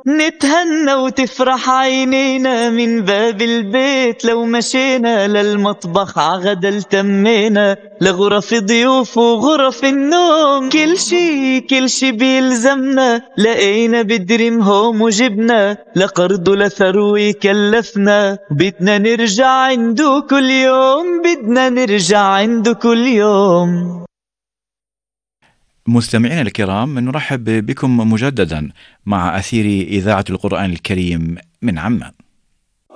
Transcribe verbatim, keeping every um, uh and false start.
نتهنى وتفرح عينينا من باب البيت، لو مشينا للمطبخ عغدل تمينا، لغرف ضيوف وغرف النوم، كل شي كل شي بيلزمنا، لقينا بدريم هوم وجبنا، لقرض لثروي كلفنا، بدنا نرجع عنده كل يوم، بدنا نرجع عنده كل يوم. مستمعينا الكرام، نرحب بكم مجددا مع أثير إذاعة القرآن الكريم من عمان.